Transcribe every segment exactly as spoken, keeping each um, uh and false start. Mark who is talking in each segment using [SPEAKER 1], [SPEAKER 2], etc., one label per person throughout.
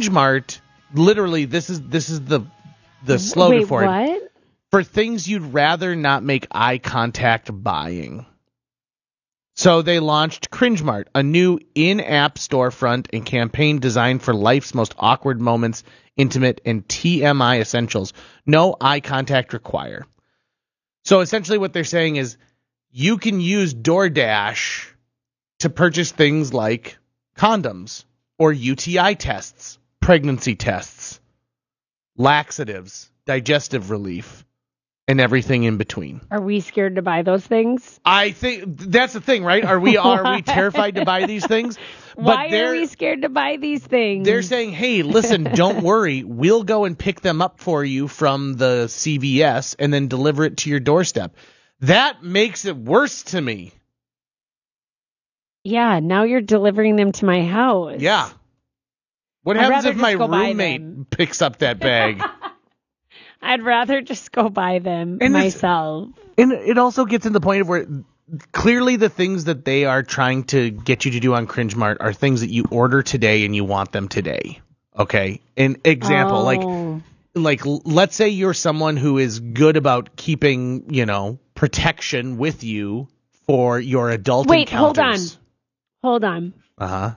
[SPEAKER 1] Cringe Mart, literally, this is this is the the slogan
[SPEAKER 2] Wait,
[SPEAKER 1] for
[SPEAKER 2] what?
[SPEAKER 1] it. For things you'd rather not make eye contact buying. So they launched Cringe Mart, a new in-app storefront and campaign designed for life's most awkward moments, intimate, and T M I essentials. No eye contact required. So essentially what they're saying is you can use DoorDash to purchase things like condoms or U T I tests, pregnancy tests, laxatives, digestive relief, and everything in between.
[SPEAKER 2] Are we scared to buy those things?
[SPEAKER 1] I think that's the thing, right? Are we are we terrified to buy these things?
[SPEAKER 2] Why are we scared to buy these things?
[SPEAKER 1] They're saying, hey, listen, don't worry. We'll go and pick them up for you from the C V S and then deliver it to your doorstep. That makes it worse to me.
[SPEAKER 2] Yeah, now you're delivering them to my house.
[SPEAKER 1] Yeah. What
[SPEAKER 2] I'd
[SPEAKER 1] happens
[SPEAKER 2] rather
[SPEAKER 1] if my
[SPEAKER 2] just go buy
[SPEAKER 1] roommate
[SPEAKER 2] them.
[SPEAKER 1] picks up that bag?
[SPEAKER 2] I'd rather just go buy them
[SPEAKER 1] And it's-
[SPEAKER 2] myself.
[SPEAKER 1] And it also gets to the point of where clearly the things that they are trying to get you to do on Cringe Mart are things that you order today and you want them today. Okay? An example,
[SPEAKER 2] Oh.
[SPEAKER 1] like like l- let's say you're someone who is good about keeping, you know, protection with you for your adult
[SPEAKER 2] Wait, hold on.
[SPEAKER 1] encounters.
[SPEAKER 2] Hold on.
[SPEAKER 1] Uh-huh.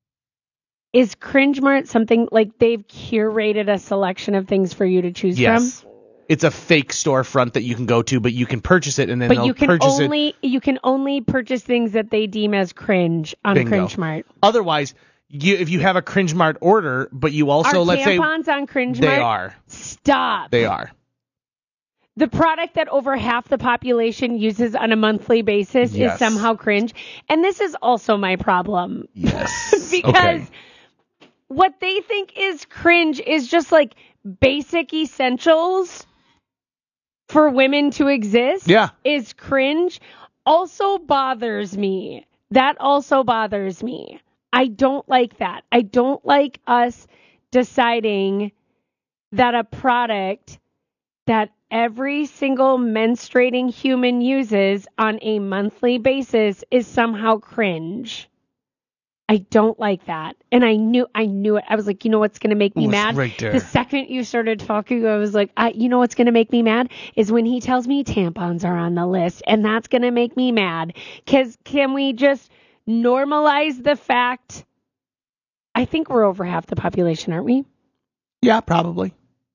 [SPEAKER 2] Is Cringe Mart something like they've curated a selection of things for you to choose
[SPEAKER 1] Yes.
[SPEAKER 2] from?
[SPEAKER 1] It's a fake storefront that you can go to, but you can purchase it and then
[SPEAKER 2] But
[SPEAKER 1] they'll
[SPEAKER 2] you can
[SPEAKER 1] purchase it.
[SPEAKER 2] only you can only purchase things that they deem as cringe on
[SPEAKER 1] Bingo.
[SPEAKER 2] Cringe Mart.
[SPEAKER 1] Otherwise, you, if you have a Cringe Mart order, but you also,
[SPEAKER 2] Are
[SPEAKER 1] let's say,
[SPEAKER 2] tampons on Cringe
[SPEAKER 1] they
[SPEAKER 2] Mart?
[SPEAKER 1] are.
[SPEAKER 2] Stop.
[SPEAKER 1] They are.
[SPEAKER 2] The product that over half the population uses on a monthly basis
[SPEAKER 1] Yes.
[SPEAKER 2] is somehow cringe. And this is also my problem.
[SPEAKER 1] Yes.
[SPEAKER 2] Because
[SPEAKER 1] Okay.
[SPEAKER 2] what they think is cringe is just like basic essentials for women to exist.
[SPEAKER 1] Yeah.
[SPEAKER 2] Is cringe. Also bothers me. That also bothers me. I don't like that. I don't like us deciding that a product that every single menstruating human uses on a monthly basis is somehow cringe. I don't like that. And I knew I knew it. I was like, you know what's going to make me
[SPEAKER 1] Ooh, it's
[SPEAKER 2] mad?
[SPEAKER 1] right there.
[SPEAKER 2] The second you started talking, I was like, I, you know what's going to make me mad is when he tells me tampons are on the list. And that's going to make me mad. Because can we just normalize the fact? I think we're over half the population, aren't we?
[SPEAKER 1] Yeah, probably.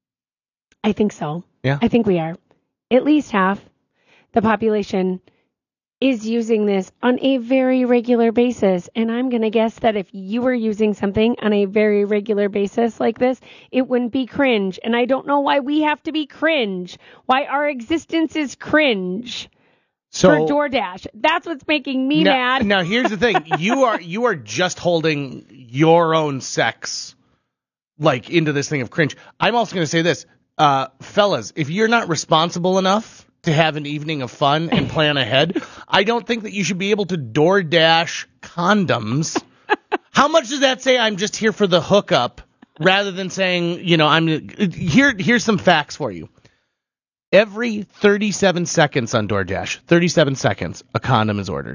[SPEAKER 2] I think so.
[SPEAKER 1] Yeah.
[SPEAKER 2] I think we are. At least half the population is using this on a very regular basis. And I'm going to guess that if you were using something on a very regular basis like this, it wouldn't be cringe. And I don't know why we have to be cringe. Why our existence is cringe
[SPEAKER 1] So
[SPEAKER 2] for DoorDash. That's what's making me
[SPEAKER 1] now,
[SPEAKER 2] mad.
[SPEAKER 1] now here's the thing. You are you are just holding your own sex like into this thing of cringe. I'm also going to say this. Uh, fellas, if you're not responsible enough to have an evening of fun and plan ahead, I don't think that you should be able to DoorDash condoms. How much does that say I'm just here for the hookup rather than saying, you know, I'm here. Here's some facts for you. Every thirty-seven seconds on DoorDash, thirty-seven seconds, a condom is ordered.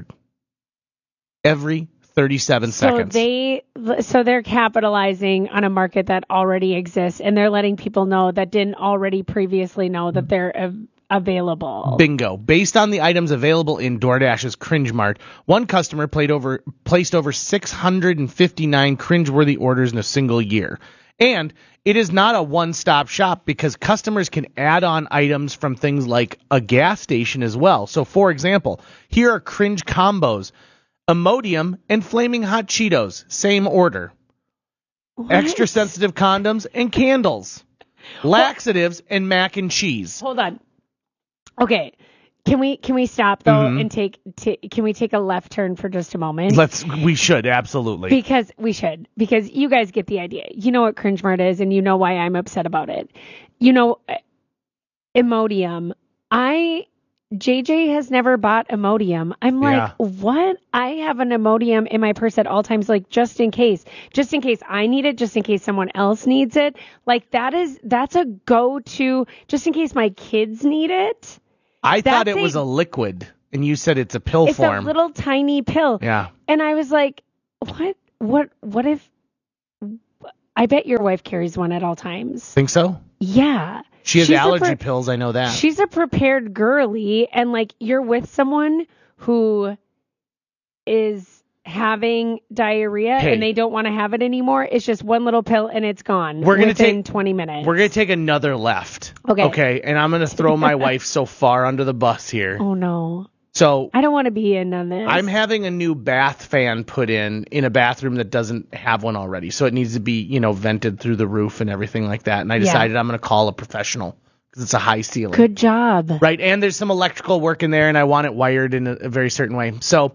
[SPEAKER 1] Every thirty-seven
[SPEAKER 2] So
[SPEAKER 1] seconds.
[SPEAKER 2] they, so they're capitalizing on a market that already exists, and they're letting people know that didn't already previously know that they're av- available.
[SPEAKER 1] Bingo. Based on the items available in DoorDash's Cringe Mart, one customer played over, placed over six hundred fifty-nine cringeworthy orders in a single year. And it is not a one-stop shop because customers can add on items from things like a gas station as well. So, for example, here are cringe combos. Imodium and Flaming Hot Cheetos, same order.
[SPEAKER 2] What?
[SPEAKER 1] Extra sensitive condoms and candles. Laxatives and mac and cheese.
[SPEAKER 2] Hold on. Okay. Can we can we stop though
[SPEAKER 1] Mhm.
[SPEAKER 2] and take t- can we take a left turn for just a moment?
[SPEAKER 1] Let's. We should absolutely.
[SPEAKER 2] Because we should. Because you guys get the idea. You know what Cringe Mart is, and you know why I'm upset about it. You know, Imodium. I J J has never bought Imodium. I'm like,
[SPEAKER 1] Yeah.
[SPEAKER 2] what? I have an Imodium in my purse at all times, like just in case, just in case I need it, just in case someone else needs it. Like that is that's a go-to, just in case my kids need it.
[SPEAKER 1] I thought it
[SPEAKER 2] that's
[SPEAKER 1] was
[SPEAKER 2] a-
[SPEAKER 1] a liquid, and you said it's a pill
[SPEAKER 2] It's
[SPEAKER 1] form.
[SPEAKER 2] a little tiny pill.
[SPEAKER 1] Yeah.
[SPEAKER 2] And I was like, what? What? What if? I bet your wife carries one at all times.
[SPEAKER 1] Think so?
[SPEAKER 2] Yeah.
[SPEAKER 1] She has
[SPEAKER 2] She's a
[SPEAKER 1] allergy
[SPEAKER 2] pre-
[SPEAKER 1] pills. I know that.
[SPEAKER 2] She's a prepared girly, and like you're with someone who is having diarrhea
[SPEAKER 1] Hey.
[SPEAKER 2] and they don't want to have it anymore. It's just one little pill and it's gone.
[SPEAKER 1] We're gonna
[SPEAKER 2] within
[SPEAKER 1] take
[SPEAKER 2] twenty minutes.
[SPEAKER 1] We're gonna take another left.
[SPEAKER 2] Okay.
[SPEAKER 1] Okay, and I'm gonna throw my wife so far under the bus here.
[SPEAKER 2] Oh no.
[SPEAKER 1] So
[SPEAKER 2] I don't want to be in on this.
[SPEAKER 1] I'm having a new bath fan put in in a bathroom that doesn't have one already. So it needs to be, you know, vented through the roof and everything like that. And I decided yeah. I'm going to call a professional because it's a high ceiling.
[SPEAKER 2] Good job.
[SPEAKER 1] Right. And there's some electrical work in there and I want it wired in a, a very certain way. So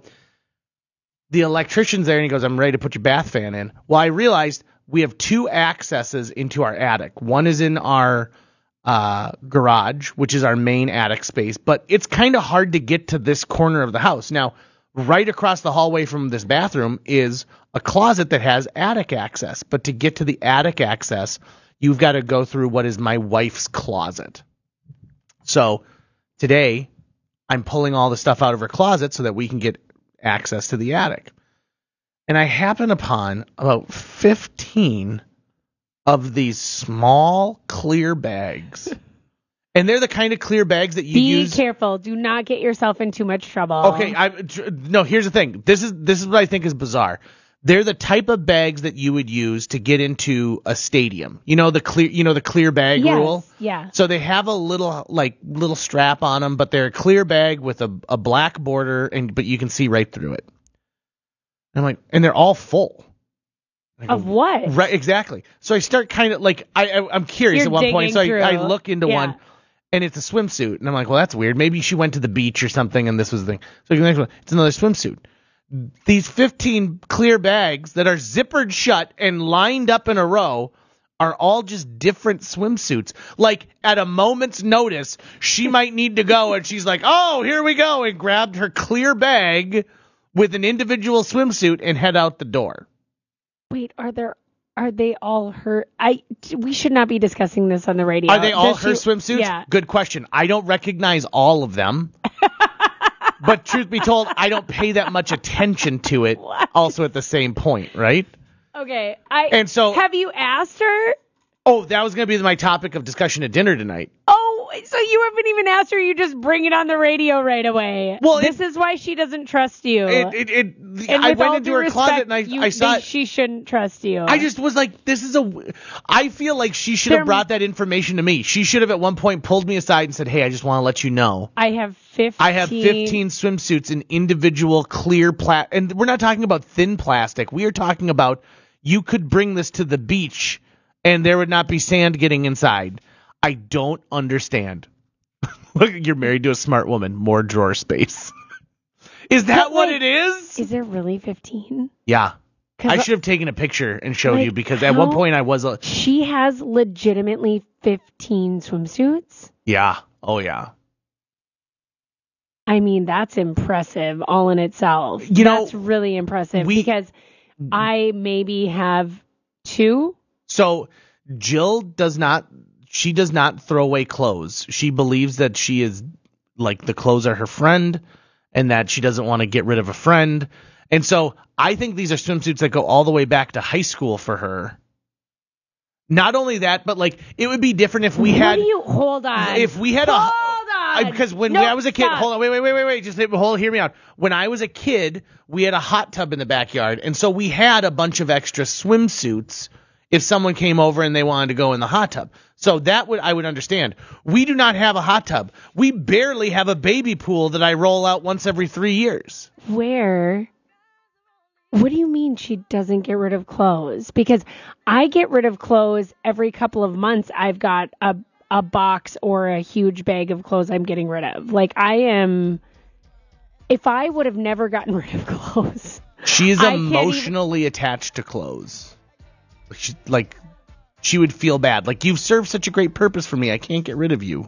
[SPEAKER 1] the electrician's there and he goes, I'm ready to put your bath fan in. Well, I realized we have two accesses into our attic. One is in our uh, garage, which is our main attic space, but it's kind of hard to get to this corner of the house. Now, right across the hallway from this bathroom is a closet that has attic access, but to get to the attic access, you've got to go through what is my wife's closet. So today, I'm pulling all the stuff out of her closet so that we can get access to the attic. And I happen upon about fifteen of these small clear bags. And they're the kind of clear bags that you
[SPEAKER 2] Be
[SPEAKER 1] use.
[SPEAKER 2] Be careful. Do not get yourself in too much trouble.
[SPEAKER 1] Okay, I no, here's the thing. This is this is what I think is bizarre. They're the type of bags that you would use to get into a stadium. You know the clear you know the clear bag
[SPEAKER 2] yes,
[SPEAKER 1] rule?
[SPEAKER 2] Yeah.
[SPEAKER 1] So they have a little like little strap on them, but they're a clear bag with a, a black border and but you can see right through it. And I'm like, and they're all full. Go,
[SPEAKER 2] of what?
[SPEAKER 1] Right, exactly. So I start kind of like I, I I'm curious
[SPEAKER 2] You're
[SPEAKER 1] at one point. So I, I look into
[SPEAKER 2] yeah.
[SPEAKER 1] one. And it's a swimsuit. And I'm like, well, that's weird. Maybe she went to the beach or something and this was the thing. So the next one, it's another swimsuit. These fifteen clear bags that are zippered shut and lined up in a row are all just different swimsuits. Like, at a moment's notice, she might need to go and she's like, oh, here we go, and grabbed her clear bag with an individual swimsuit and head out the door.
[SPEAKER 2] Wait, are there... Are they all her? I we should not be discussing this on the radio.
[SPEAKER 1] Are they all
[SPEAKER 2] Does
[SPEAKER 1] her
[SPEAKER 2] she,
[SPEAKER 1] swimsuits?
[SPEAKER 2] Yeah.
[SPEAKER 1] Good question. I don't recognize all of them. But truth be told, I don't pay that much attention to it.
[SPEAKER 2] What?
[SPEAKER 1] Also at the same point, right?
[SPEAKER 2] Okay. I
[SPEAKER 1] And so
[SPEAKER 2] have you asked her?
[SPEAKER 1] Oh, that was going to be my topic of discussion at dinner tonight.
[SPEAKER 2] Oh, so you haven't even asked her, you just bring it on the radio right away.
[SPEAKER 1] Well,
[SPEAKER 2] this
[SPEAKER 1] it,
[SPEAKER 2] is why she doesn't trust you.
[SPEAKER 1] It, it, it,
[SPEAKER 2] and
[SPEAKER 1] I
[SPEAKER 2] with
[SPEAKER 1] went
[SPEAKER 2] all
[SPEAKER 1] into
[SPEAKER 2] due
[SPEAKER 1] her
[SPEAKER 2] respect,
[SPEAKER 1] closet and I,
[SPEAKER 2] you,
[SPEAKER 1] I saw
[SPEAKER 2] they,
[SPEAKER 1] it.
[SPEAKER 2] she shouldn't trust you.
[SPEAKER 1] I just was like, this is a. I feel like she should
[SPEAKER 2] There-
[SPEAKER 1] have brought that information to me. She should have at one point pulled me aside and said, hey, I just want to let you know.
[SPEAKER 2] I have fifteen.
[SPEAKER 1] I have fifteen swimsuits in individual clear plastic. And we're not talking about thin plastic. We are talking about you could bring this to the beach and there would not be sand getting inside. I don't understand. Look, you're married to a smart woman. More drawer space. Is that
[SPEAKER 2] But,
[SPEAKER 1] what
[SPEAKER 2] like,
[SPEAKER 1] it is?
[SPEAKER 2] Is there really fifteen?
[SPEAKER 1] Yeah.
[SPEAKER 2] 'Cause
[SPEAKER 1] I should have taken a picture and showed
[SPEAKER 2] like,
[SPEAKER 1] you because at one
[SPEAKER 2] how-
[SPEAKER 1] point I was a.
[SPEAKER 2] She has legitimately fifteen swimsuits?
[SPEAKER 1] Yeah. Oh, yeah.
[SPEAKER 2] I mean, that's impressive all in itself.
[SPEAKER 1] You know,
[SPEAKER 2] that's really impressive
[SPEAKER 1] we-
[SPEAKER 2] because I maybe have two.
[SPEAKER 1] So Jill does not. She does not throw away clothes. She believes that she is like the clothes are her friend and that she doesn't want to get rid of a friend. And so I think these are swimsuits that go all the way back to high school for her. Not only that, but like it would be different if we
[SPEAKER 2] what
[SPEAKER 1] had
[SPEAKER 2] do you hold on?
[SPEAKER 1] if we had
[SPEAKER 2] hold
[SPEAKER 1] a
[SPEAKER 2] on.
[SPEAKER 1] because when
[SPEAKER 2] no,
[SPEAKER 1] I was a kid,
[SPEAKER 2] stop.
[SPEAKER 1] hold on, wait, wait, wait, wait, wait, just hold, hear me out. When I was a kid, we had a hot tub in the backyard, and so we had a bunch of extra swimsuits if someone came over and they wanted to go in the hot tub. So that would I would understand. We do not have a hot tub. We barely have a baby pool that I roll out once every three years.
[SPEAKER 2] Where? What do you mean she doesn't get rid of clothes? Because I get rid of clothes every couple of months. I've got a a box or a huge bag of clothes I'm getting rid of. Like I am. If I would have never gotten rid of clothes,
[SPEAKER 1] She is
[SPEAKER 2] I can't
[SPEAKER 1] emotionally even... attached to clothes. She, like, she would feel bad. Like, you've served such a great purpose for me. I can't get rid of you.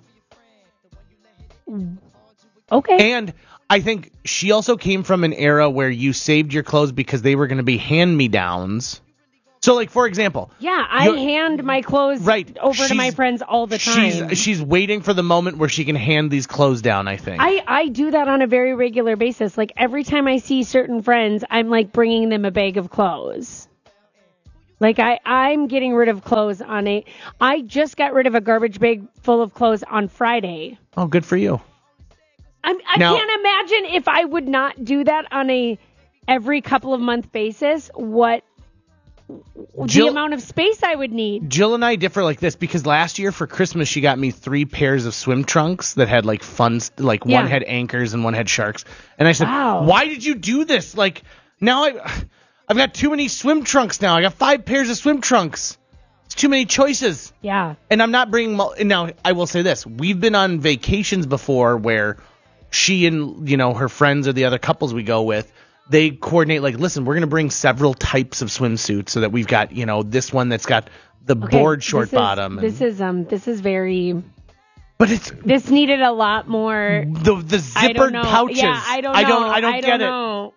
[SPEAKER 2] Okay.
[SPEAKER 1] And I think she also came from an era where you saved your clothes because they were going to be hand-me-downs. So, like, for example.
[SPEAKER 2] Yeah, I hand my clothes
[SPEAKER 1] right,
[SPEAKER 2] over to my friends all the time.
[SPEAKER 1] She's, she's waiting for the moment where she can hand these clothes down, I think.
[SPEAKER 2] I, I do that on a very regular basis. Like, every time I see certain friends, I'm, like, bringing them a bag of clothes. Like, I, I'm getting rid of clothes on a... I just got rid of a garbage bag full of clothes on Friday.
[SPEAKER 1] Oh, good for you.
[SPEAKER 2] I'm, I
[SPEAKER 1] Now,
[SPEAKER 2] can't imagine if I would not do that on a every couple of month basis, what
[SPEAKER 1] Jill,
[SPEAKER 2] the amount of space I would need.
[SPEAKER 1] Jill and I differ like this because last year for Christmas she got me three pairs of swim trunks that had like fun, like
[SPEAKER 2] Yeah.
[SPEAKER 1] one had anchors and one had sharks. And I said,
[SPEAKER 2] Wow.
[SPEAKER 1] why did you do this? Like, now I... I've got too many swim trunks now. I got five pairs of swim trunks. It's too many choices.
[SPEAKER 2] Yeah.
[SPEAKER 1] And I'm not bringing... Mul- now, I will say this. We've been on vacations before where she and, you know, her friends or the other couples we go with, they coordinate, like, listen, we're going to bring several types of swimsuits so that we've got, you know, this one that's got the
[SPEAKER 2] Okay,
[SPEAKER 1] board short
[SPEAKER 2] this is-
[SPEAKER 1] bottom. And,
[SPEAKER 2] This is um. This is very...
[SPEAKER 1] but it's...
[SPEAKER 2] This needed a lot more...
[SPEAKER 1] The, the
[SPEAKER 2] I don't
[SPEAKER 1] zippered
[SPEAKER 2] know.
[SPEAKER 1] pouches.
[SPEAKER 2] Yeah, I don't know.
[SPEAKER 1] I don't, I don't
[SPEAKER 2] I
[SPEAKER 1] get
[SPEAKER 2] don't
[SPEAKER 1] it.
[SPEAKER 2] know.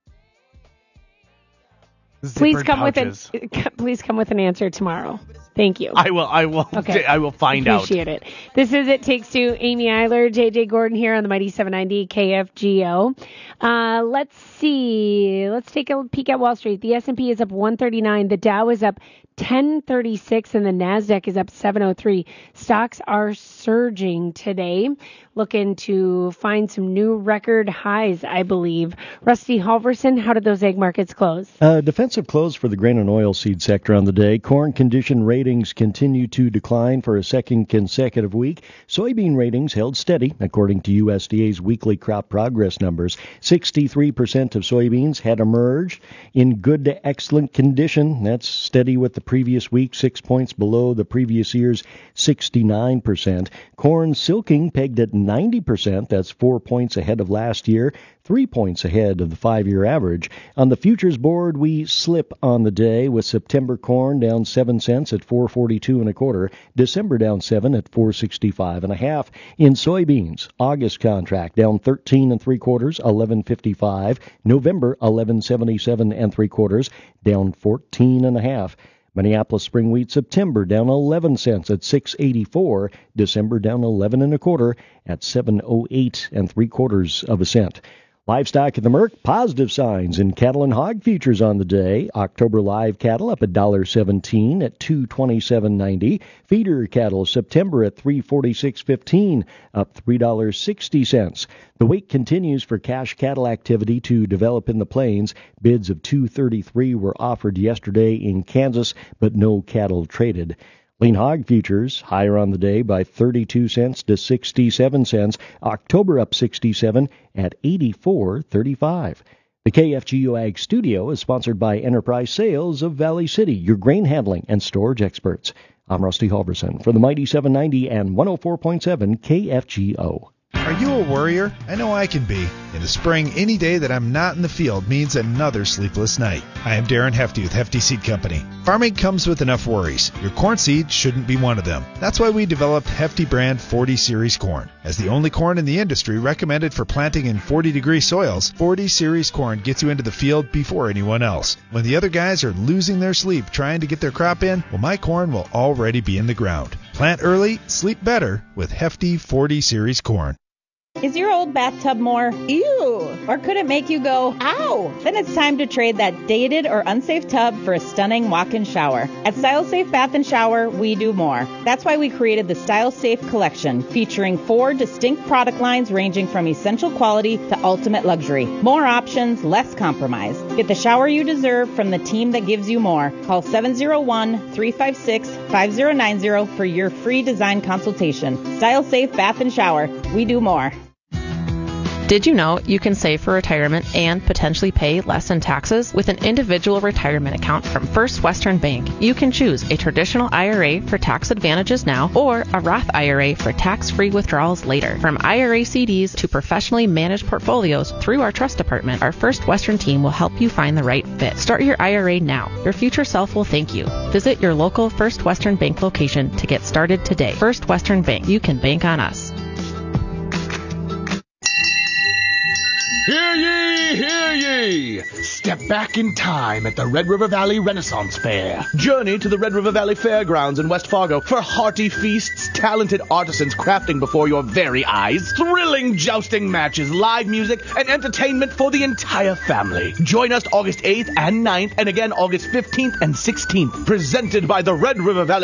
[SPEAKER 1] Zippered
[SPEAKER 2] Please come
[SPEAKER 1] pouches.
[SPEAKER 2] with an please come with an answer tomorrow. Thank you.
[SPEAKER 1] I will. I will.
[SPEAKER 2] Okay.
[SPEAKER 1] I will find out.
[SPEAKER 2] Appreciate it. This is It Takes Two. Amy Eiler, J J Gordon here on the Mighty seven ninety K F G O. Uh, let's see. Let's take a peek at Wall Street. The S and P is up one thirty-nine. The Dow is up ten thirty-six, and the NASDAQ is up seven oh three. Stocks are surging today, looking to find some new record highs, I believe. Rusty Halverson, how did those egg markets close?
[SPEAKER 3] Uh, defensive close for the grain and oilseed sector on the day. Corn condition ratings continue to decline for a second consecutive week. Soybean ratings held steady, according to U S D A's weekly crop progress numbers. sixty-three percent of soybeans had emerged in good to excellent condition. That's steady with the previous week, six points below the previous year's sixty-nine percent. Corn silking pegged at ninety percent. That's four points ahead of last year, three points ahead of the five-year average. On the futures board, we slip on the day with September corn down seven cents at four forty-two and a quarter. December down seven at four sixty-five and a half. In soybeans, August contract down thirteen and three quarters, eleven fifty-five. November eleven seventy-seven and three quarters, down fourteen and a half. Minneapolis spring wheat September down eleven cents at six eighty-four. December down eleven and a quarter at seven oh eight and three quarters of a cent. Livestock at the Merc, positive signs in cattle and hog futures on the day. October live cattle up one dollar seventeen at two twenty-seven ninety. Feeder cattle September at three forty-six fifteen, up three dollars and sixty cents. The wait continues for cash cattle activity to develop in the plains. Bids of two thirty-three were offered yesterday in Kansas, but no cattle traded. Lean hog futures higher on the day by thirty-two cents to sixty-seven cents. October up sixty-seven at eighty-four thirty-five. The K F G O Ag Studio is sponsored by Enterprise Sales of Valley City, your grain handling and storage experts. I'm Rusty Halverson for the Mighty seven ninety and one oh four point seven K F G O.
[SPEAKER 4] Are you a worrier? I know I can be. In the spring, any day that I'm not in the field means another sleepless night. I am Darren Hefty with Hefty Seed Company. Farming comes with enough worries. Your corn seed shouldn't be one of them. That's why we developed Hefty brand forty series corn. As the only corn in the industry recommended for planting in forty degree soils, forty series corn gets you into the field before anyone else. When the other guys are losing their sleep trying to get their crop in, well, my corn will already be in the ground. Plant early, sleep better with Hefty forty series corn.
[SPEAKER 5] Is your old bathtub more ew? Or could it make you go ow? Then it's time to trade that dated or unsafe tub for a stunning walk-in shower. At Style Safe Bath and Shower, we do more. That's why we created the Style Safe Collection, featuring four distinct product lines ranging from essential quality to ultimate luxury. More options, less compromise. Get the shower you deserve from the team that gives you more. Call seven oh one, three five six, five oh nine oh for your free design consultation. Style Safe Bath and Shower, we do more.
[SPEAKER 6] Did you know you can save for retirement and potentially pay less in taxes with an individual retirement account from First Western Bank? You can choose a traditional I R A for tax advantages now or a Roth I R A for tax-free withdrawals later. From I R A C Ds to professionally managed portfolios through our trust department, our First Western team will help you find the right fit. Start your I R A now. Your future self will thank you. Visit your local First Western Bank location to get started today. First Western Bank. You can bank on us.
[SPEAKER 7] Hear ye, hear ye!
[SPEAKER 1] three. Step back in time at the Red River Valley Renaissance Fair. Journey to the Red River Valley Fairgrounds in West Fargo for hearty feasts, talented artisans crafting before your very eyes, thrilling jousting matches, live music, and entertainment for the entire family. Join us August eighth and ninth, and again August fifteenth and sixteenth. Presented by the Red River Valley